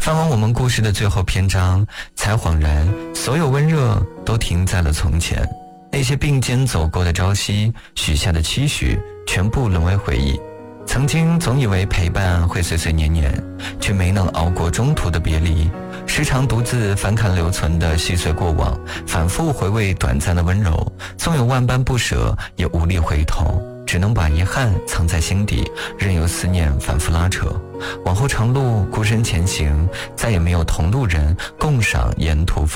翻完我们故事的最后篇章，才恍然，所有温热都停在了从前。那些并肩走过的朝夕，许下的期许，全部沦为回忆。曾经总以为陪伴会岁岁年年，却没能熬过中途的别离，时常独自翻看留存的细碎过往，反复回味短暂的温柔，纵有万般不舍，也无力回头，只能把遗憾藏在心底，任由思念反复拉扯。往后长路孤身前行，再也没有同路人共赏沿途风